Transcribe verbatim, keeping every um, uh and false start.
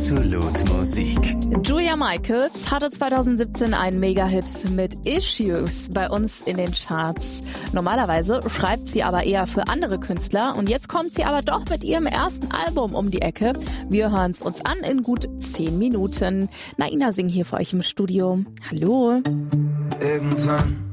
Absolut Musik. Julia Michaels hatte zweitausendsiebzehn einen Mega-Hit mit Issues bei uns in den Charts. Normalerweise schreibt sie aber eher für andere Künstler und jetzt kommt sie aber doch mit ihrem ersten Album um die Ecke. Wir hören es uns an in gut zehn Minuten. Naina Singh hier für euch im Studio. Hallo. Irgendwann